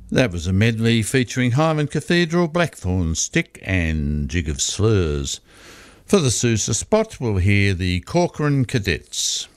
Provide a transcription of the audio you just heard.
That was a medley featuring Hyman Cathedral, Blackthorn Stick and Jig of Slurs. For the Sousa spot, we'll hear the Corcoran Cadets.